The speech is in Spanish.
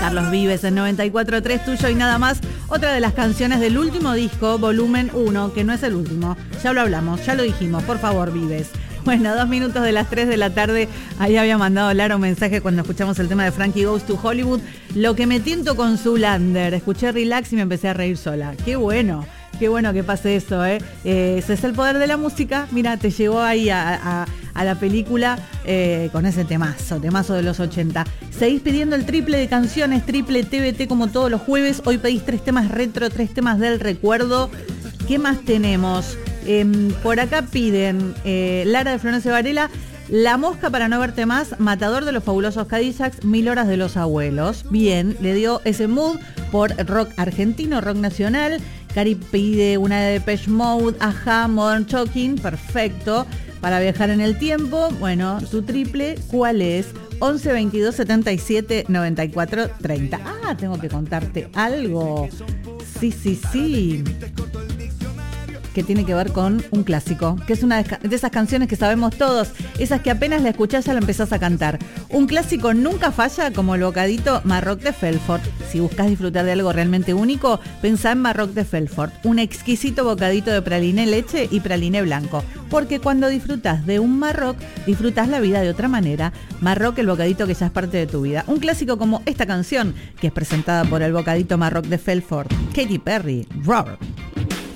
Carlos Vives en 94.3 Tuyo y Nada Más. Otra de las canciones del último disco, volumen 1, que no es el último. Ya lo hablamos, ya lo dijimos. Por favor, Vives. Bueno, 2 minutos de las 3 de la tarde. Ahí había mandado Lara un mensaje cuando escuchamos el tema de Frankie Goes to Hollywood. Lo que me tiento con Zoolander. Escuché Relax y me empecé a reír sola. Qué bueno que pase eso, ¿eh? Ese es el poder de la música. Mira, te llevó ahí a la película con ese temazo de los 80. Seguís pidiendo el triple de canciones, triple TBT como todos los jueves. Hoy pedís 3 temas retro, 3 temas del recuerdo. ¿Qué más tenemos? Por acá piden Lara de Florencia Varela, La Mosca para no verte más, Matador de los Fabulosos Cadillacs, 1000 horas de los abuelos. Bien, le dio ese mood por rock argentino, rock nacional. Cari pide una de Depeche Mode, Ajá, Modern Talking, perfecto. Para viajar en el tiempo, bueno, tu triple, ¿cuál es? 11 22 77 94 30. Ah, tengo que contarte algo. Sí. Que tiene que ver con un clásico, que es una de esas canciones que sabemos todos, esas que apenas la escuchás ya la empezás a cantar. Un clásico nunca falla, como el bocadito Marroc de Felfort. Si buscas disfrutar de algo realmente único, pensá en Marroc de Felfort, un exquisito bocadito de praliné leche y praliné blanco, porque cuando disfrutas de un Marroc, disfrutas la vida de otra manera. Marroc, el bocadito que ya es parte de tu vida. Un clásico como esta canción, que es presentada por el bocadito Marroc de Felfort, Katy Perry, Roar.